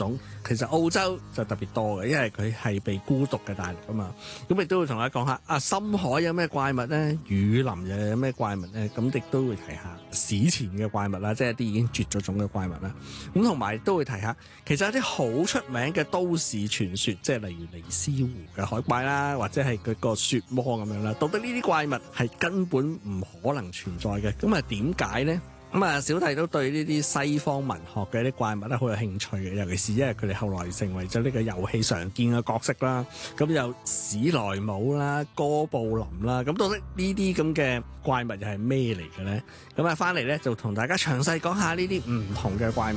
種，其實澳洲就特別多嘅，因為佢係被孤獨嘅大陸啊嘛。咁亦都會同大家講下啊，深海有咩怪物咧？雨林又有咩怪物咧？咁亦都會提下史前嘅怪物啦，即係一啲已經絕咗種嘅怪物啦。咁同埋都會提下，其實有啲好出名嘅都市傳說，即係例如尼斯湖嘅海怪啦，或者係佢個漩渦咁樣啦。到底呢啲怪物係根本唔可能存在嘅？咁啊點解咧？咁啊，小弟都對呢啲西方文學嘅啲怪物咧好有興趣嘅，尤其是因為佢哋後來成為咗呢個遊戲常見嘅角色啦。咁有史萊姆啦、哥布林啦，咁到底呢啲咁嘅怪物又係咩嚟嘅咧？咁啊，翻嚟咧就同大家詳細講下呢啲唔同嘅怪物。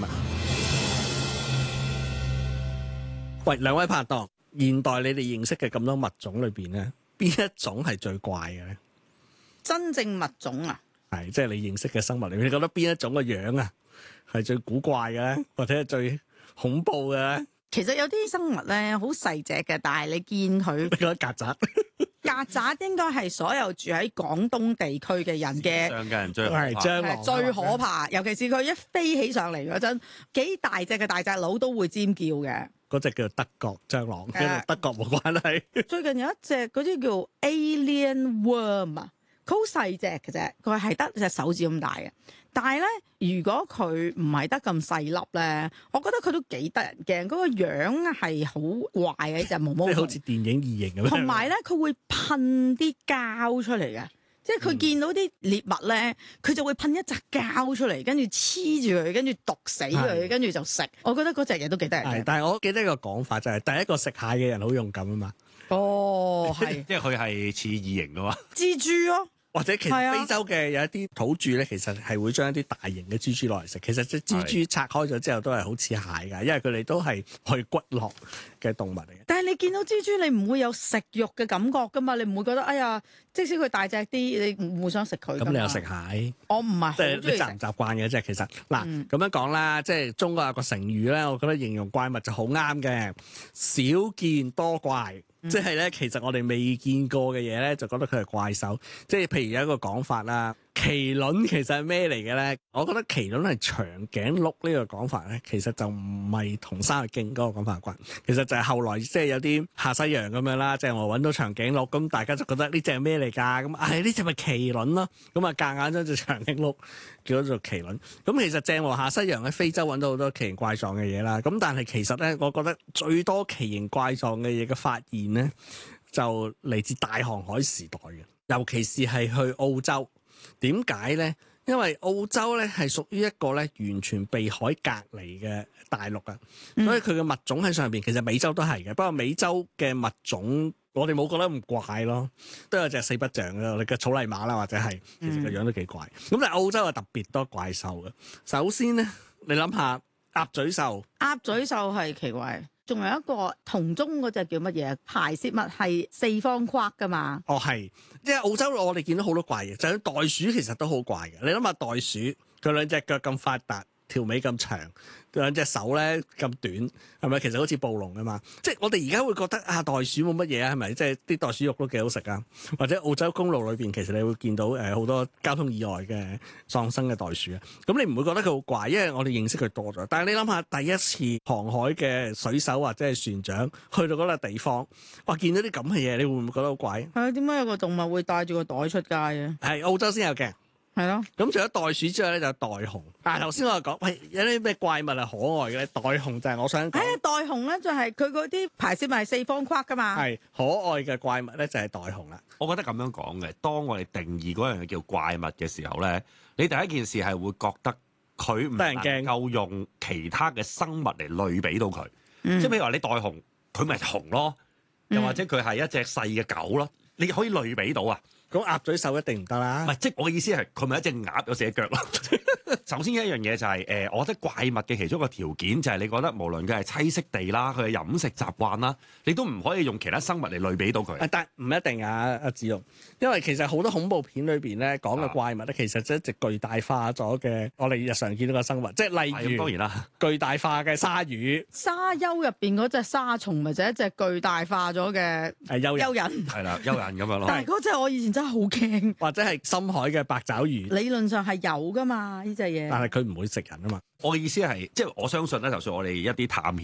喂，兩位拍檔，現代你哋認識嘅咁多物種裏邊咧，邊一種係最怪嘅咧？ 真正物種啊？ 係，即係你認識嘅生物裏面，你覺得邊一種嘅樣啊係最古怪嘅咧，或者係最恐怖嘅咧？ 其實有啲生物咧好細隻嘅，但係你見佢， 你覺得曱甴？ 曱甴應該係所有住喺廣東地區嘅人嘅上嘅人最係蟑螂最可怕，尤其是佢一飛起上嚟嗰陣，幾大隻嘅大隻佬都會尖叫嘅。 嗰隻叫德國蟑螂，跟住德國冇關係。 最近有一隻嗰啲叫 alien worm 啊。佢好細隻嘅啫，佢係得隻手指咁大嘅。但係咧，如果佢唔係得咁細粒咧，我覺得佢都幾得人驚。嗰個樣係好怪嘅一隻毛毛， 即係好似電影異形咁樣。 同埋咧，佢會噴啲膠出嚟嘅，即係佢見到啲獵物咧，佢就會噴一紮膠出嚟，跟住黐住佢，跟住毒死佢，跟住就食。我覺得嗰隻嘢都幾得人驚。 但係我記得一個講法就係，第一個食蟹嘅人好勇敢啊嘛。 哦，係， 即係佢係似異形噶嘛？ 蜘蛛咯。 或者其實非洲嘅有一啲土著咧，其實係會將一啲大型嘅蜘蛛落嚟食。其實隻蜘蛛拆開咗之後都係好似蟹㗎，因為佢哋都係去骨骼嘅動物嚟嘅。 但係你見到蜘蛛，你唔會有食肉嘅感覺㗎嘛？你唔會覺得哎呀，即使佢大隻啲，你唔會想食佢。 咁你又食蟹？ 我唔係， 即係你習唔習慣嘅啫。其實嗱咁樣講啦，即係中國有個成語咧，我覺得形容怪物就好啱嘅，少見多怪。即係咧，其實我哋未見過嘅嘢咧，就覺得佢係怪獸。即係譬如有一個講法啦，麒麟其實係咩嚟嘅咧？我覺得麒麟係長頸鹿呢個講法咧，其實就唔係同《山海經》嗰個講法有關。其實就係後來即係有啲下西洋咁樣啦，即係我揾到長頸鹿，咁大家就覺得呢隻係咩嚟㗎？咁呢隻咪麒麟咯。咁啊夾硬將隻長頸鹿叫咗做麒麟。咁其實鄭和下西洋喺非洲揾到好多奇形怪狀嘅嘢啦。咁但係其實咧，我覺得最多奇形怪狀嘅嘢嘅發現咧，就嚟自大航海時代嘅，尤其是係去澳洲。點解咧？因為澳洲咧係屬於一個咧完全被海隔離嘅大陸啊，所以佢嘅物種喺上邊，其實美洲都係嘅。不過美洲嘅物種我哋冇覺得咁怪咯，都有隻四不像嘅，我哋嘅草泥馬啦，或者係其實個樣都幾怪。咁但係澳洲係特別多怪獸嘅。首先咧，你諗下鴨嘴獸， 鴨嘴獸係奇怪。仲有一個同中嗰隻叫乜嘢？排泄物係四方框噶嘛？ 哦，係，即係澳洲我哋見到好多怪嘅，就算袋鼠其實都好怪嘅。你諗下袋鼠，佢兩隻腳咁發達，條尾咁長，兩隻手咧咁短，係咪？其實好似暴龍啊嘛。即係我哋而家會覺得啊，袋鼠冇乜嘢啊，係咪？即係啲袋鼠肉都幾好食啊。或者澳洲公路裏邊，其實你會見到好多交通意外嘅喪生嘅袋鼠啊。咁你唔會覺得佢好怪，因為我哋認識佢多咗。但係你諗下，第一次航海嘅水手或者係船長去到嗰個地方，哇！見到啲咁嘅嘢，你會唔會覺得好怪？ 係啊，點解有個動物會帶住個袋出街嘅？ 係澳洲先有嘅。 係咯， 咁除咗袋鼠之外咧，就有袋熊。但係頭先我講，喂，有啲咩怪物係可愛嘅咧？袋熊就係我想講。 袋熊咧就係佢嗰啲排泄物係四方框噶嘛。 係可愛嘅怪物咧，就係袋熊啦。 我覺得咁樣講嘅，當我哋定義嗰樣嘢叫怪物嘅時候咧，你第一件事係會覺得佢唔能夠用其他嘅生物嚟類比到佢。即係譬如話你袋熊，佢咪熊咯，又或者佢係一隻細嘅狗咯，你可以類比到啊。 咁鴨嘴獸一定唔得啦。 唔係，即係我嘅意思係佢咪一隻鴨有四隻腳咯。首先一樣嘢就係我覺得怪物嘅其中一個條件就係你覺得無論佢係棲息地啦，佢嘅飲食習慣啦，你都唔可以用其他生物嚟類比到佢。 但唔一定啊，阿子龍，因為其實好多恐怖片裏邊咧講嘅怪物咧，其實即係一隻巨大化咗嘅，我哋日常見到嘅生物，即係例如當然啦，巨大化嘅鯊魚。 沙丘入邊嗰隻沙蟲咪就係一隻巨大化咗嘅蚯蚓。 係啦，蚯蚓咁樣咯。 但係嗰隻我以前真係好驚。 或者係深海嘅八爪魚。 理論上係有噶嘛呢隻嘢。 但係佢唔會食人啊嘛。 我嘅意思係，即係我相信咧，就算我哋一啲探險